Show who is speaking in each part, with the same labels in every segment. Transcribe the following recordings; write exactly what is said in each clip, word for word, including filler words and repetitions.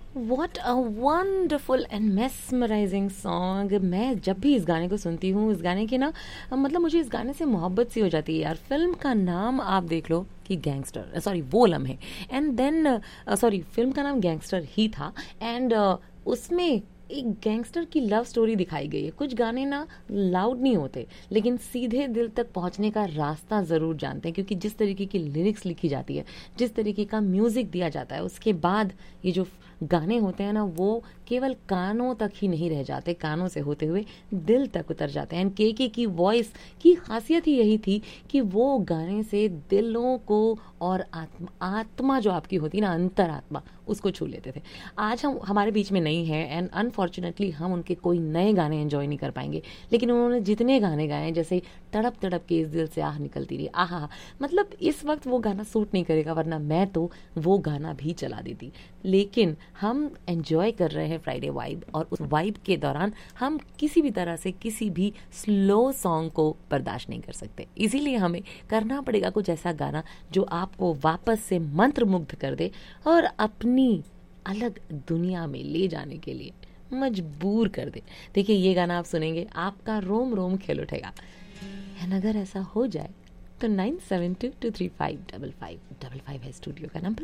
Speaker 1: What a wonderful and mesmerising song. मैं जब भी इस गाने को सुनती हूँ, इस गाने की ना मतलब मुझे इस गाने से मोहब्बत सी हो जाती है यार। फिल्म का नाम आप देख लो कि गैंगस्टर, सॉरी वो लम्हे, एंड देन सॉरी फिल्म का नाम गैंगस्टर ही था। एंड uh, उसमें एक गैंगस्टर की लव स्टोरी दिखाई गई है। कुछ गाने ना लाउड नहीं होते लेकिन सीधे दिल तक पहुंचने का रास्ता ज़रूर जानते हैं, क्योंकि जिस तरीके की लिरिक्स लिखी जाती है, जिस तरीके का म्यूज़िक दिया जाता है, उसके बाद ये जो गाने होते हैं ना वो केवल कानों तक ही नहीं रह जाते, कानों से होते हुए दिल तक उतर जाते हैं। एंड के के की वॉइस की खासियत ही यही थी कि वो गाने से दिलों को और आत्मा आत्मा जो आपकी होती है ना, अंतरात्मा, उसको छू लेते थे। आज हम हमारे बीच में नहीं है एंड अनफॉर्चुनेटली हम उनके कोई नए गाने एंजॉय नहीं कर पाएंगे, लेकिन उन्होंने जितने गाने गाए, जैसे तड़प तड़प के इस दिल से आह निकलती रही, आहा, मतलब इस वक्त वो गाना सूट नहीं करेगा, वरना मैं तो वो गाना भी चला देती। लेकिन हम एंजॉय कर रहे हैं फ्राइडे वाइब, और उस वाइब के दौरान हम किसी भी तरह से किसी भी स्लो सॉन्ग को बर्दाश्त नहीं कर सकते। इसीलिए हमें करना पड़ेगा कुछ ऐसा गाना जो आपको वापस से मंत्रमुग्ध कर दे और अपनी अलग दुनिया में ले जाने के लिए मजबूर कर दे। देखिए ये गाना आप सुनेंगे, आपका रोम रोम खिल उठेगा। एंड अगर ऐसा हो जाए तो nine seven to to three five double five double five है स्टूडियो का नंबर।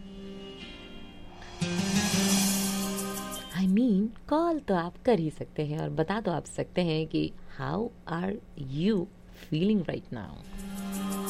Speaker 1: आई मीन कॉल तो आप कर ही सकते हैं और बता तो आप सकते हैं कि how are you feeling right now.